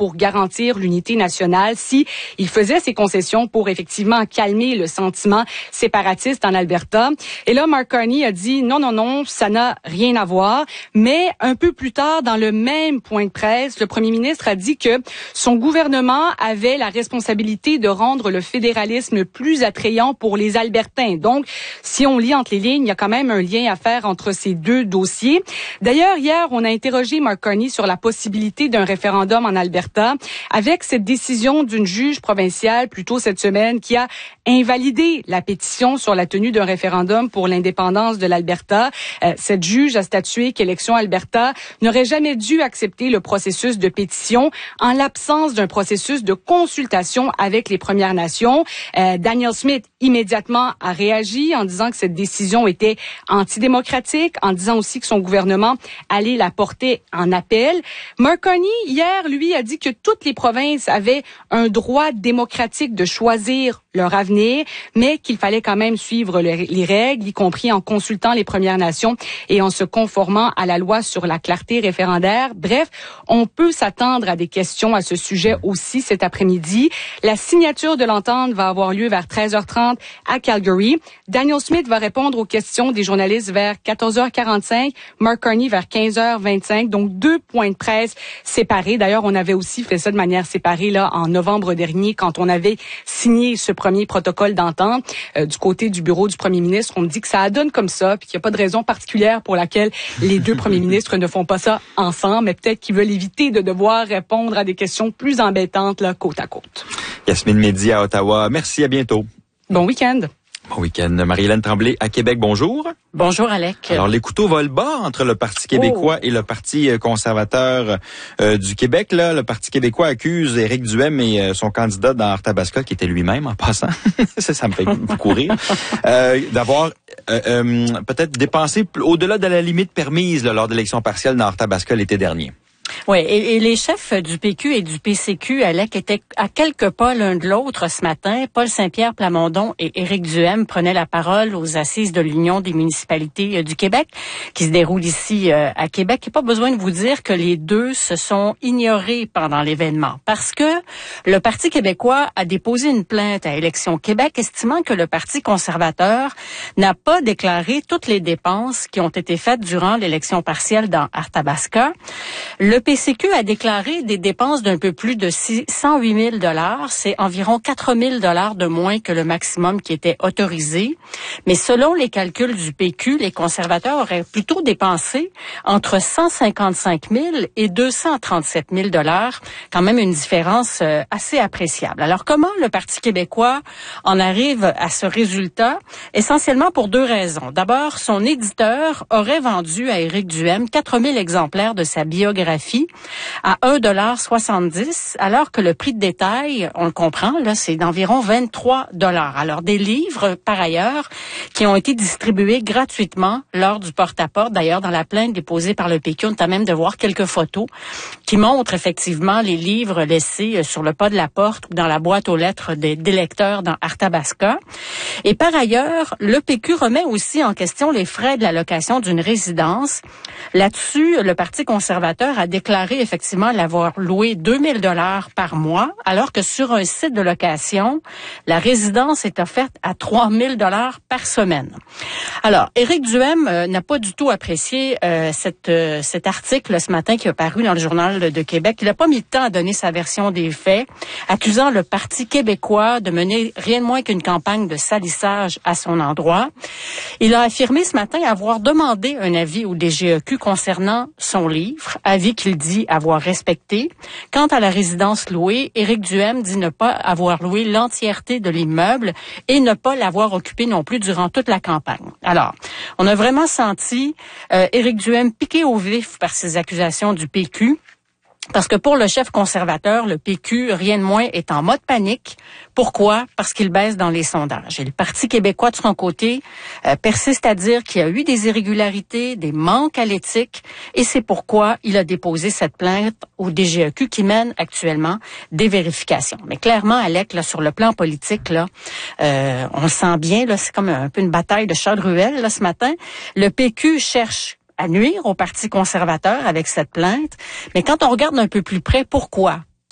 pour garantir l'unité nationale si il faisait ces concessions pour effectivement calmer le sentiment séparatiste en Alberta. Et là, Mark Carney a dit non, ça n'a rien à voir. Mais un peu plus tard, dans le même point de presse, le premier ministre a dit que son gouvernement avait la responsabilité de rendre le fédéralisme plus attrayant pour les Albertains. Donc, si on lit entre les lignes, il y a quand même un lien à faire entre ces deux dossiers. D'ailleurs, hier, on a interrogé Mark Carney sur la possibilité d'un référendum en Alberta avec cette décision d'une juge provinciale plus tôt cette semaine qui a invalidé la pétition sur la tenue d'un référendum pour l'indépendance de l'Alberta. Cette juge a statué qu'Élections Alberta n'aurait jamais dû accepter le processus de pétition en l'absence d'un processus de consultation avec les Premières Nations. Danielle Smith immédiatement a réagi en disant que cette décision était antidémocratique, en disant aussi que son gouvernement allait la porter en appel. Mark Carney, hier, lui, a dit que toutes les provinces avaient un droit démocratique de choisir leur avenir, mais qu'il fallait quand même suivre les règles, y compris en consultant les Premières Nations et en se conformant à la loi sur la clarté référendaire. Bref, on peut s'attendre à des questions à ce sujet aussi cet après-midi. La signature de l'entente va avoir lieu vers 13h30 à Calgary. Danielle Smith va répondre aux questions des journalistes vers 14h45, Mark Carney vers 15h25. Donc, 2 points de presse séparés. D'ailleurs, on avait aussi fait ça de manière séparée là en novembre dernier quand on avait signé ce premier protocole d'entente du côté du bureau du premier ministre. On me dit que ça donne comme ça, puis qu'il n'y a pas de raison particulière pour laquelle les deux premiers ministres ne font pas ça ensemble, mais peut-être qu'ils veulent éviter de devoir répondre à des questions plus embêtantes là, côte à côte. Yasmine Mehdi à Ottawa. Merci, à bientôt. Bon week-end. Bon week-end. Marie-Hélène Tremblay à Québec, bonjour. Bonjour, Alec. Alors, les couteaux volent bas entre le Parti québécois et le Parti conservateur du Québec. Là, le Parti québécois accuse Éric Duhaime et son candidat dans Arthabasca, qui était lui-même en passant, ça me fait beaucoup rire, d'avoir peut-être dépensé au-delà de la limite permise là, lors de l'élection partielle dans Arthabasca l'été dernier. Oui, et les chefs du PQ et du PCQ, Alec, étaient à quelques pas l'un de l'autre ce matin. Paul Saint-Pierre Plamondon et Éric Duhaime prenaient la parole aux assises de l'Union des municipalités du Québec, qui se déroulent ici à Québec. Il n'y a pas besoin de vous dire que les deux se sont ignorés pendant l'événement, parce que le Parti québécois a déposé une plainte à Élections Québec, estimant que le Parti conservateur n'a pas déclaré toutes les dépenses qui ont été faites durant l'élection partielle dans Arthabasca. Le PCQ a déclaré des dépenses d'un peu plus de 108 000 $. C'est environ 4 000 $ de moins que le maximum qui était autorisé. Mais selon les calculs du PQ, les conservateurs auraient plutôt dépensé entre 155 000 et 237 000 $. Quand même une différence assez appréciable. Alors, comment le Parti québécois en arrive à ce résultat? Essentiellement pour 2 raisons. D'abord, son éditeur aurait vendu à Éric Duhaime 4 000 exemplaires de sa biographie à 1,70 $, alors que le prix de détail, on le comprend, là, c'est d'environ 23 $. Alors, des livres, par ailleurs, qui ont été distribués gratuitement lors du porte-à-porte. D'ailleurs, dans la plainte déposée par le PQ, on a même de voir quelques photos qui montrent effectivement les livres laissés sur le pas de la porte ou dans la boîte aux lettres des lecteurs dans Arthabasca. Et par ailleurs, le PQ remet aussi en question les frais de la location d'une résidence. Là-dessus, le Parti conservateur a déclaré effectivement l'avoir loué 2 000 $ par mois, alors que sur un site de location, la résidence est offerte à 3 000 $ par semaine. Alors, Éric Duhaime n'a pas du tout apprécié cet article ce matin qui a paru dans le Journal de Québec. Il n'a pas mis de temps à donner sa version des faits, accusant le Parti québécois de mener rien de moins qu'une campagne de salissage à son endroit. Il a affirmé ce matin avoir demandé un avis au DGEQ concernant son livre, avis qu'il dit avoir respecté. Quant à la résidence louée, Éric Duhaime dit ne pas avoir loué l'entièreté de l'immeuble et ne pas l'avoir occupé non plus durant toute la campagne. Alors, on a vraiment senti Éric Duhaime piqué au vif par ces accusations du PQ. Parce que pour le chef conservateur, le PQ, rien de moins, est en mode panique. Pourquoi? Parce qu'il baisse dans les sondages. Et le Parti québécois, de son côté, persiste à dire qu'il y a eu des irrégularités, des manques à l'éthique, et c'est pourquoi il a déposé cette plainte au DGEQ qui mène actuellement des vérifications. Mais clairement, Alec, là, sur le plan politique, là, on le sent bien, là, c'est comme un peu une bataille de chats de ruelle, là, ce matin. Le PQ cherche à nuire au Parti conservateur avec cette plainte. Mais quand on regarde un peu plus près, pourquoi?